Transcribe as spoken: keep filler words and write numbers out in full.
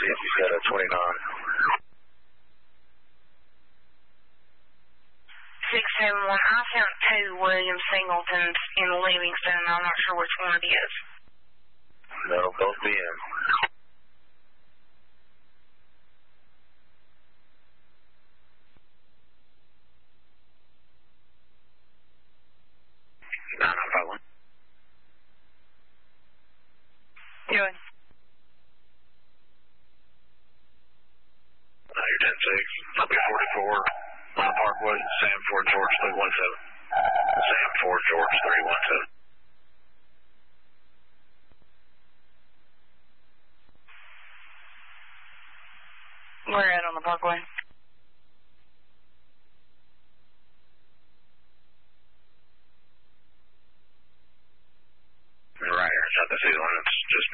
if you said a twenty-nine. six seven one, I found two William Singletons in Livingston, and I'm not sure which one it is. That'll both be in. nine nine five one. Doing. Uh, you're ten six. I'll be forty-four. On Parkway, Sam Ford George three one seven. Sam Ford George three one seven. Where at on the Parkway? Right here, south of Sea Line. It's just